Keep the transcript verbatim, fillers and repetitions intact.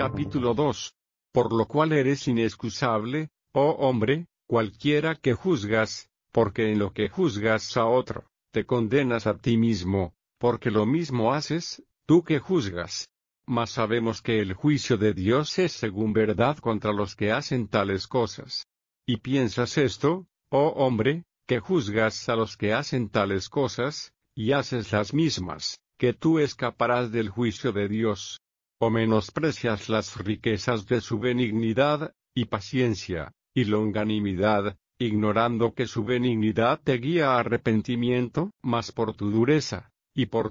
Capítulo dos. Por lo cual eres inexcusable, oh hombre, cualquiera que juzgas, porque en lo que juzgas a otro, te condenas a ti mismo, porque lo mismo haces, tú que juzgas. Mas sabemos que el juicio de Dios es según verdad contra los que hacen tales cosas. ¿Y piensas esto, oh hombre, que juzgas a los que hacen tales cosas, y haces las mismas, que tú escaparás del juicio de Dios? ¿O menosprecias las riquezas de su benignidad, y paciencia, y longanimidad, ignorando que su benignidad te guía a arrepentimiento? Mas por tu dureza, y por